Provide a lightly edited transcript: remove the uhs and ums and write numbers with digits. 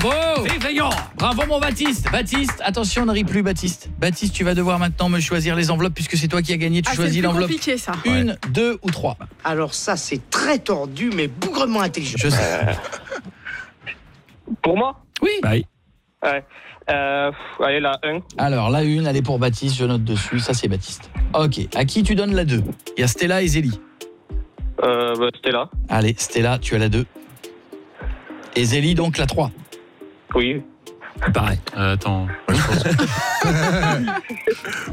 Bravo. Effrayant. Bravo mon Baptiste. Baptiste, attention, ne ris plus Baptiste. Baptiste, tu vas devoir maintenant me choisir les enveloppes puisque c'est toi qui as gagné. Tu choisis l'enveloppe. C'est compliqué ça. 1, 2 ou 3. Alors ça, c'est très tordu, mais bougrement intelligent. Je sais. Pour moi? Oui. Oui. Ouais. Allez, la 1. Alors, la 1, elle est pour Baptiste, je note dessus. Ça, c'est Baptiste. Ok. À qui tu donnes la 2? Il y a Stella et Zélie. Stella. Allez, Stella, tu as la 2. Et Zélie, donc la 3. Oui. Pareil. Attends. Moi, je pense...